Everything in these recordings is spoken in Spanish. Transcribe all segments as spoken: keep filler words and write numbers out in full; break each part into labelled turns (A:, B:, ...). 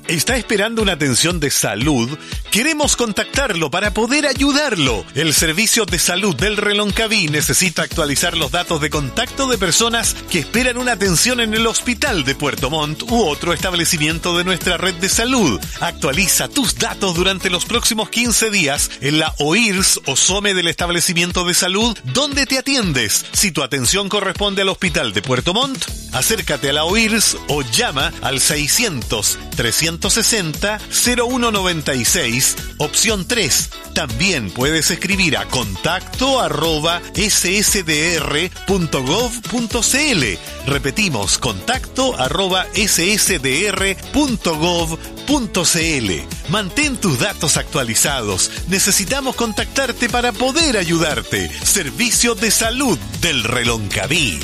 A: ¿Está esperando una atención de salud? Queremos contactarlo para poder ayudarlo. El Servicio de Salud del Reloncaví necesita actualizar los datos de contacto de personas que esperan una atención en el Hospital de Puerto Montt u otro establecimiento de nuestra red de salud. Actualiza tus datos durante los próximos quince días en la O I R S o SOME del establecimiento de salud donde te atiendes. Si tu atención corresponde al Hospital de Puerto Montt, acércate a la O I R S o llama al seiscientos, trescientos sesenta, cero uno noventa y seis, opción tres. También puedes escribir a contacto arroba s s d r punto gov punto c l. Repetimos, contacto arroba s s d r punto gov punto c l. Mantén tus datos actualizados. Necesitamos contactarte para poder ayudarte. Servicio de Salud del Reloncaví.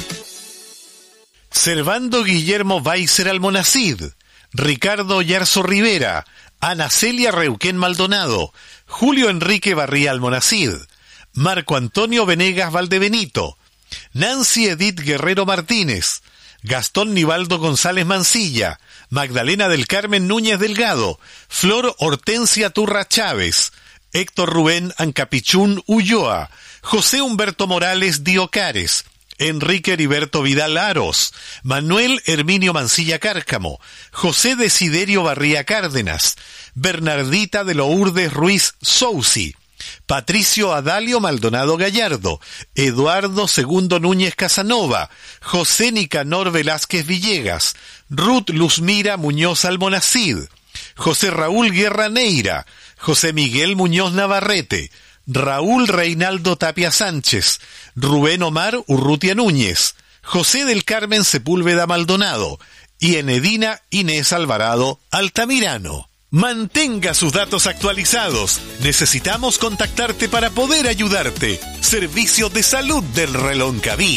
A: Servando Guillermo Weiser Almonacid, Ricardo Yarzo Rivera, Ana Celia Reuquén Maldonado, Julio Enrique Barría Almonacid, Marco Antonio Venegas Valdebenito, Nancy Edith Guerrero Martínez, Gastón Nivaldo González Mancilla, Magdalena del Carmen Núñez Delgado, Flor Hortensia Turra Chávez, Héctor Rubén Ancapichún Ulloa, José Humberto Morales Diocares, Enrique Heriberto Vidal Aros, Manuel Herminio Mancilla Cárcamo, José Desiderio Barría Cárdenas, Bernardita de Lourdes Ruiz Sousi, Patricio Adalio Maldonado Gallardo, Eduardo Segundo Núñez Casanova, José Nicanor Velázquez Villegas, Ruth Luzmira Muñoz Almonacid, José Raúl Guerra Neira, José Miguel Muñoz Navarrete, Raúl Reinaldo Tapia Sánchez, Rubén Omar Urrutia Núñez, José del Carmen Sepúlveda Maldonado y Enedina Inés Alvarado Altamirano. Mantenga sus datos actualizados. Necesitamos contactarte para poder ayudarte. Servicio de Salud del Reloncaví.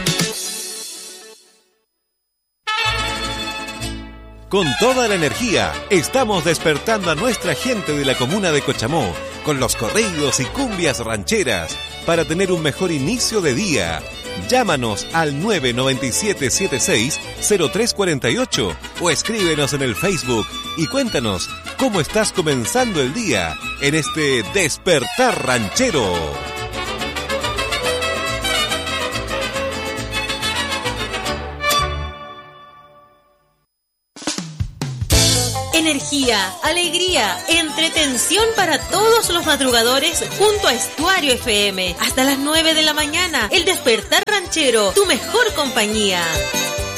B: Con toda la energía, estamos despertando a nuestra gente de la comuna de Cochamó con los corridos y cumbias rancheras para tener un mejor inicio de día. Llámanos al nueve nueve siete siete seis cero tres cuatro ocho o escríbenos en el Facebook y cuéntanos cómo estás comenzando el día en este Despertar Ranchero.
C: Energía, alegría, entretención para todos los madrugadores junto a Estuario F M. Hasta las nueve de la mañana, el Despertar Ranchero, tu mejor compañía.